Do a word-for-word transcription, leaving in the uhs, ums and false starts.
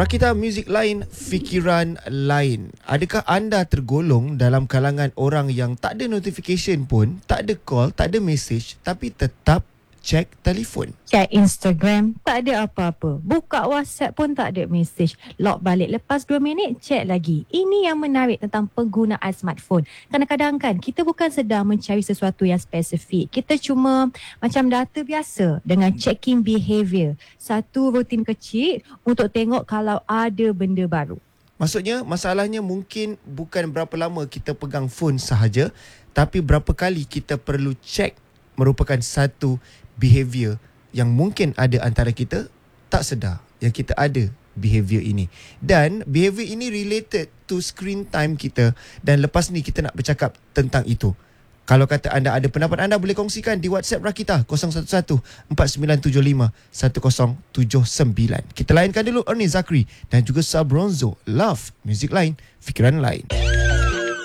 Rakita, muzik lain, fikiran lain. Adakah anda tergolong dalam kalangan orang yang tak ada notification pun, tak ada call, tak ada message, tapi tetap cek telefon? Cek Instagram, tak ada apa-apa. Buka WhatsApp pun tak ada mesej. Lock balik lepas dua minit, cek lagi. Ini yang menarik tentang penggunaan smartphone. Kadang-kadang kan, kita bukan sedang mencari sesuatu yang spesifik. Kita cuma macam data biasa dengan checking behavior. Satu rutin kecil untuk tengok kalau ada benda baru. Maksudnya, masalahnya mungkin bukan berapa lama kita pegang phone sahaja, tapi berapa kali kita perlu cek merupakan satu behavior yang mungkin ada antara kita tak sedar yang kita ada behavior ini. Dan behavior ini related to screen time kita, dan lepas ni kita nak bercakap tentang itu. Kalau kata anda ada pendapat, anda boleh kongsikan di WhatsApp Rakita kosong satu satu empat sembilan tujuh lima satu kosong tujuh sembilan. Kita layankan dulu Ernie Zakri dan juga Sabronzo. Love, muzik lain, fikiran lain.